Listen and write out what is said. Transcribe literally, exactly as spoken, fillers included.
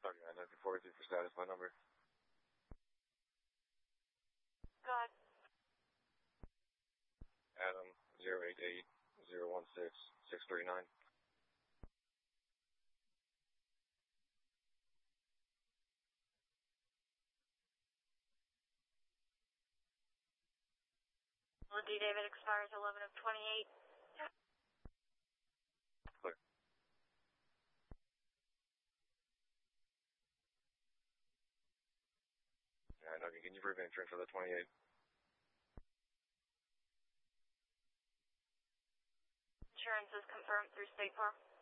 Okay, I know the forty-three for status. My number. Go ahead. Adam zero eight eight zero one six six three nine. D. David expires eleven of twenty-eight. Clear. Yeah, I know. Can you prevent entry for the twenty-eight? Insurance is confirmed through State Farm.